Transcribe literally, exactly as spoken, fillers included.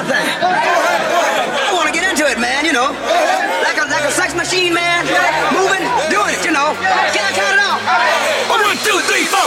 thing. I want to get into it, man, you know. Like a, like a sex machine, man.